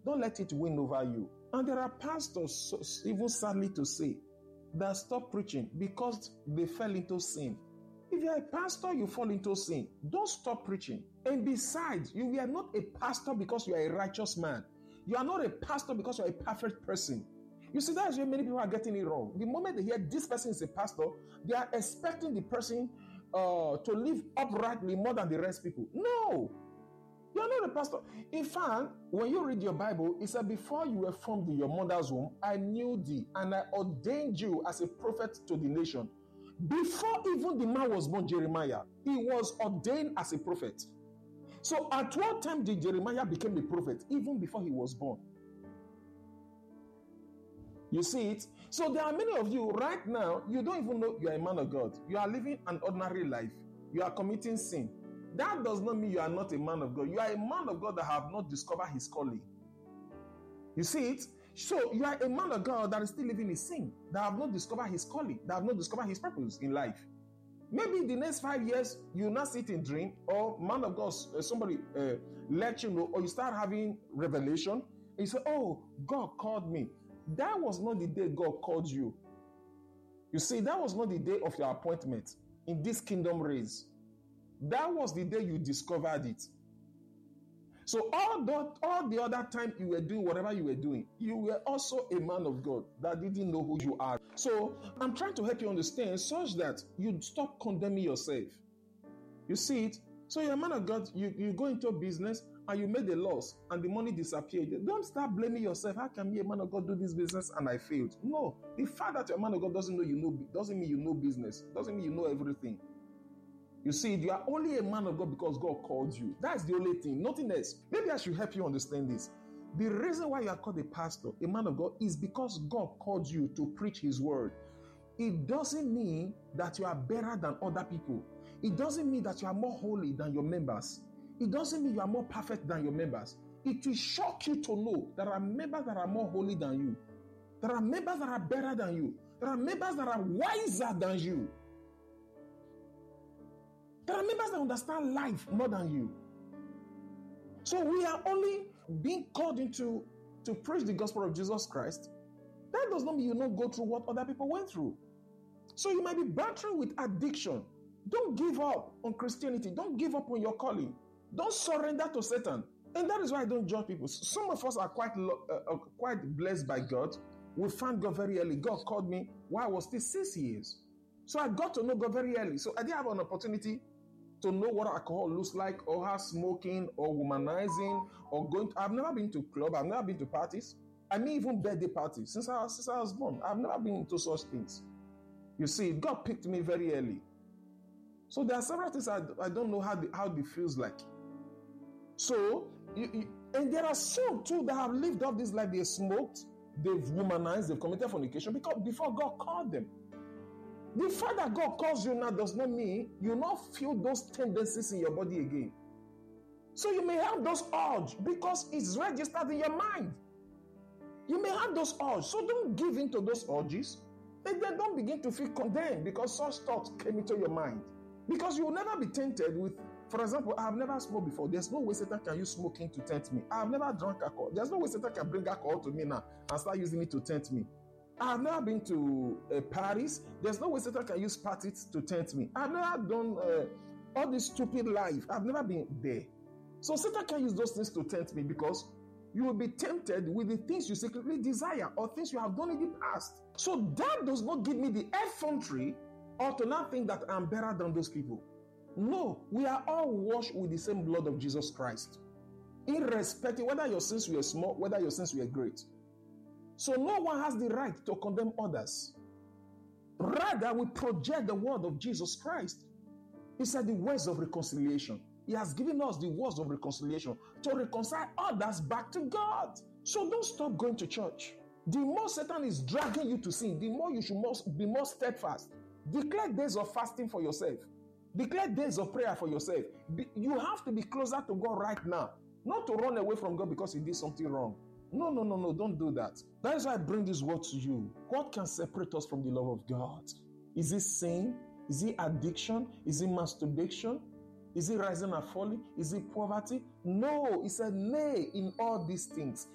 Don't let it win over you. And there are pastors, even sadly to say, that stop preaching because they fell into sin. If you are a pastor, you fall into sin. Don't stop preaching. And besides, you are not a pastor because you are a righteous man. You are not a pastor because you are a perfect person. You see, that's where many people are getting it wrong. The moment they hear this person is a pastor, they are expecting the person to live uprightly more than the rest people. No, you are not a pastor. In fact, when you read your Bible, it said, before you were formed in your mother's womb, I knew thee, and I ordained you as a prophet to the nation. Before even the man was born, Jeremiah, he was ordained as a prophet. So at what time did Jeremiah become a prophet? Even before he was born. You see it? So there are many of you right now, you don't even know you are a man of God. You are living an ordinary life. You are committing sin. That does not mean you are not a man of God. You are a man of God that have not discovered his calling. You see it? So you are a man of God that is still living in sin, that have not discovered his calling, that have not discovered his purpose in life. Maybe in the next 5 years, you will not sit in dream, or man of God, somebody let you know, or you start having revelation, and you say, oh, God called me. That was not the day God called you. You see, that was not the day of your appointment in this kingdom race. That was the day you discovered it. So all the other time you were doing whatever you were doing, you were also a man of God that didn't know who you are. So I'm trying to help you understand such that you stop condemning yourself. You see it? So you're a man of God, you go into a business and you made a loss and the money disappeared. Don't start blaming yourself. How can me, a man of God, do this business and I failed? No. The fact that you're a man of God doesn't mean you know business. Doesn't mean you know everything. You see, you are only a man of God because God called you. That's the only thing, nothing else. Maybe I should help you understand this. The reason why you are called a pastor, a man of God, is because God called you to preach his word. It doesn't mean that you are better than other people. It doesn't mean that you are more holy than your members. It doesn't mean you are more perfect than your members. It will shock you to know there are members that are more holy than you. There are members that are better than you. There are members that are wiser than you. There are members that understand life more than you. So we are only being called into to preach the gospel of Jesus Christ. That does not mean you not go through what other people went through. So you might be battling with addiction. Don't give up on Christianity. Don't give up on your calling. Don't surrender to Satan. And that is why I don't judge people. Some of us are quite blessed by God. We found God very early. God called me while I was still 6 years. So I got to know God very early. So I didn't have an opportunity to know what alcohol looks like, or how smoking, or womanizing, or going. I've never been to club. I've never been to parties. I mean, even birthday parties. Since I was born, I've never been into such things. You see, God picked me very early. So there are several things I don't know how it feels like. So, and there are some too that have lived up this life. They smoked, they've womanized, they've committed fornication because before God called them. The fact that God calls you now does not mean you not feel those tendencies in your body again. So you may have those urges because it's registered in your mind. You may have those urges. So don't give in to those urges. And then don't begin to feel condemned because such thoughts came into your mind. Because you will never be tempted with, for example, I have never smoked before. There's no way Satan can use smoking to tempt me. I have never drunk alcohol. There's no way Satan can bring alcohol to me now and start using it to tempt me. I have never been to Paris. There's no way Satan can use parties to tempt me. I've never done all this stupid life. I've never been there. So Satan can use those things to tempt me because you will be tempted with the things you secretly desire or things you have done in the past. So that does not give me the effrontery or to not think that I'm better than those people. No, we are all washed with the same blood of Jesus Christ. Irrespective whether your sins were small, whether your sins were great. So no one has the right to condemn others. Rather, we project the word of Jesus Christ. He said the words of reconciliation. He has given us the words of reconciliation to reconcile others back to God. So don't stop going to church. The more Satan is dragging you to sin, the more you should be more steadfast. Declare days of fasting for yourself. Declare days of prayer for yourself. You have to be closer to God right now. Not to run away from God because you did something wrong. No, don't do that. That is why I bring this word to you. What can separate us from the love of God? Is it sin? Is it addiction? Is it masturbation? Is it rising and falling? Is it poverty? No, he said, nay, in all these things,